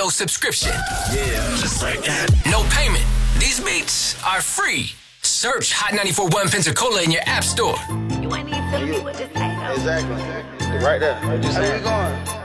no subscription. Yeah, just like that. No payment. These beats are free. Search Hot 94.1 Pensacola in your app store. You ain't even telling me what to say, though. Exactly. Right there. Just Where we going?